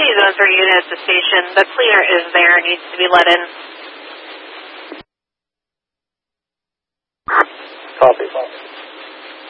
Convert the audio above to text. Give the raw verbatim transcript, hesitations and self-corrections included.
zone three unit at the station. The cleaner is there, needs to be let in. Copy.